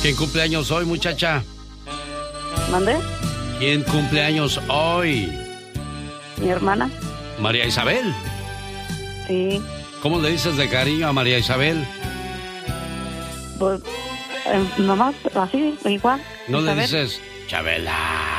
¿Quién cumple años hoy, muchacha? ¿Mande? ¿Quién cumple años hoy? Mi hermana. ¿María Isabel? Sí. ¿Cómo le dices de cariño a María Isabel? Pues, nomás así, igual. ¿No Isabel. le dices, Chabela?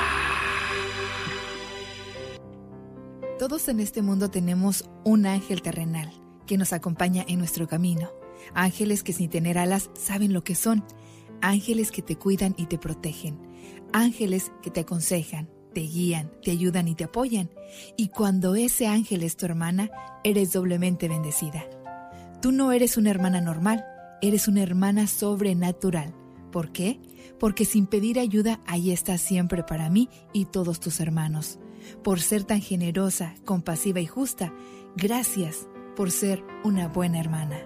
Todos en este mundo tenemos un ángel terrenal que nos acompaña en nuestro camino. Ángeles que sin tener alas saben lo que son. Ángeles que te cuidan y te protegen. Ángeles que te aconsejan, te guían, te ayudan y te apoyan. Y cuando ese ángel es tu hermana, eres doblemente bendecida. Tú no eres una hermana normal, eres una hermana sobrenatural. ¿Por qué? Porque sin pedir ayuda, ahí estás siempre para mí y todos tus hermanos. Por ser tan generosa, compasiva y justa, gracias por ser una buena hermana.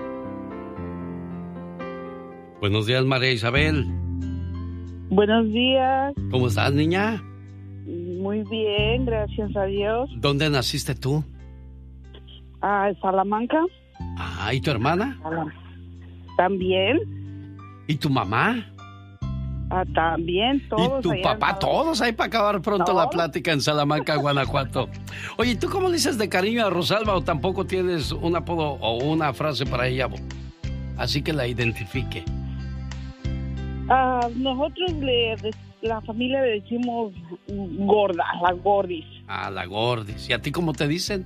Buenos días, María Isabel. Buenos días. ¿Cómo estás, niña? Muy bien, gracias a Dios. ¿Dónde naciste tú? Salamanca. Ah, ¿y tu hermana? También. ¿Y tu mamá? También, todos. ¿Y tu papá? Todos ahí para acabar pronto la plática en Salamanca, Guanajuato. Oye, ¿tú cómo le dices de cariño a Rosalba o tampoco tienes un apodo o una frase para ella? Así que la identifique. Nosotros la familia le decimos gorda, la gordis. Ah, la gordis. ¿Y a ti cómo te dicen?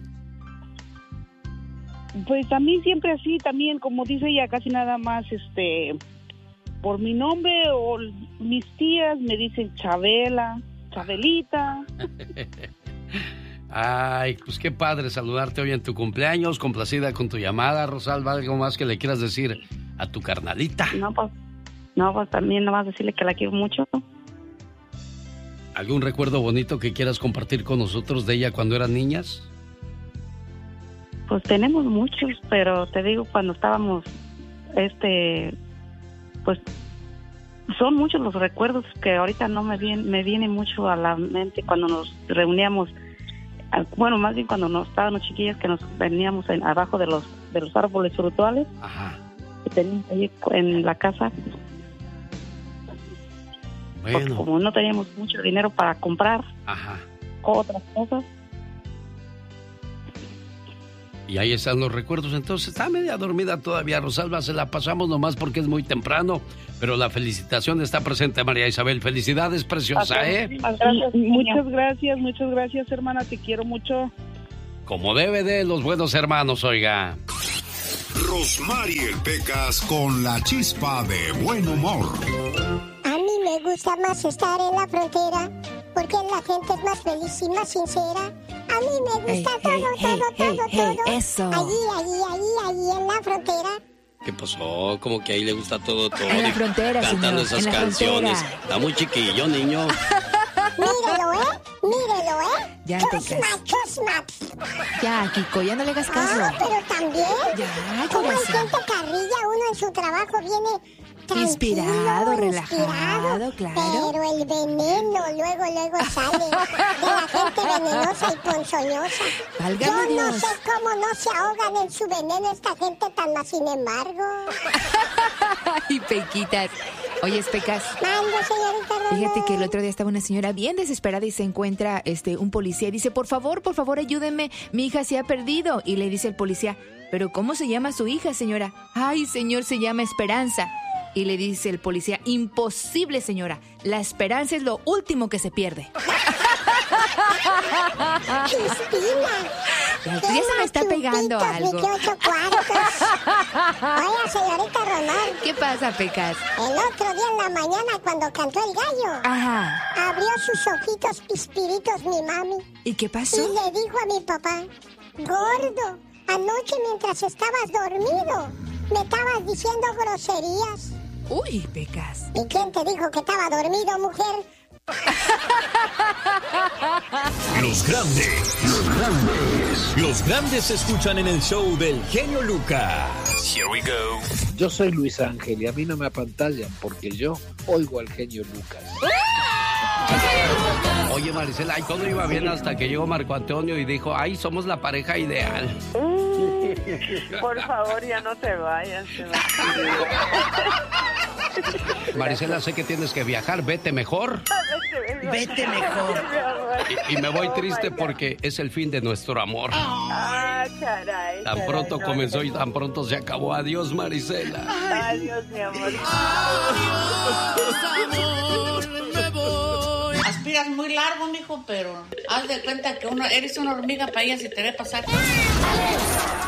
Pues a mí siempre así también, como dice ella, casi nada más por mi nombre, o mis tías me dicen Chabela, Chabelita. Ay, pues qué padre saludarte hoy en tu cumpleaños, complacida con tu llamada, Rosalba. ¿Algo más que le quieras decir a tu carnalita? No, pues también nomás decirle que la quiero mucho. ¿Algún recuerdo bonito que quieras compartir con nosotros de ella cuando eran niñas? Pues tenemos muchos, pero te digo, cuando estábamos, pues son muchos los recuerdos que ahorita no me viene mucho a la mente cuando nos reuníamos. Bueno, más bien cuando nos estábamos chiquillas, que nos veníamos abajo de los árboles frutales. Ajá. Que teníamos ahí en la casa. Bueno. Porque como no teníamos mucho dinero para comprar. Ajá. Otras cosas. Y ahí están los recuerdos. Entonces está media dormida todavía Rosalba, se la pasamos nomás porque es muy temprano, pero la felicitación está presente, María Isabel. Felicidades, preciosa, Muchas gracias, hermana, te quiero mucho. Como debe de los buenos hermanos, oiga. Rosmarie Pecas con la chispa de buen humor. A mí me gusta más estar en la frontera porque la gente es más feliz y más sincera. A mí me gusta todo. Eso. Allí en la frontera. ¿Qué pasó? Como que ahí le gusta todo. En la frontera, cantando señor, esas en la canciones. frontera. Está muy chiquillo, niño. Mírelo, Ya, Chusma. Ya, Kiko, ya no le hagas caso. Pero también. Ya, como hay corazón. gente carrilla, uno en su trabajo viene Inspirado, relajado, claro. Pero el veneno luego sale de la gente venenosa y ponzoñosa. Válgame Yo no Dios. sé cómo no se ahogan en su veneno esta gente tan más, sin embargo. Ay, Pequitas. Oye, Pecas. Mando, señorita Román. Fíjate que el otro día estaba una señora bien desesperada y se encuentra un policía y dice, por favor, ayúdenme, mi hija se ha perdido. Y le dice el policía, ¿pero cómo se llama su hija, señora? Ay, señor, se llama Esperanza. Y le dice el policía, imposible, señora, la esperanza es lo último que se pierde. Cristina. Ya se me está pegando algo. 28 cuartos. Oiga, señorita Román. ¿Qué pasa, Pecas? El otro día en la mañana cuando cantó el gallo. Ajá. Abrió sus ojitos pispiritos mi mami. ¿Y qué pasó? Y le dijo a mi papá, gordo, anoche mientras estabas dormido, me estabas diciendo groserías. Uy, Pecas. ¿Y quién te dijo que estaba dormido, mujer? Los grandes se escuchan en el show del genio Lucas. Here we go. Yo soy Luis Ángel y a mí no me apantallan porque yo oigo al genio Lucas. Oye, Maricela, y todo iba bien hasta que llegó Marco Antonio y dijo, ay, somos la pareja ideal. Por favor, ya no te vayas. Marisela, sé que tienes que viajar, vete mejor. Vete mejor. Y me voy triste porque es el fin de nuestro amor. Caray. Tan pronto comenzó y tan pronto se acabó. Adiós, Marisela. Adiós, mi amor. Adiós, amor, me voy. Aspiras muy largo, mijo, pero haz de cuenta que eres una hormiga para ella si te ve pasar.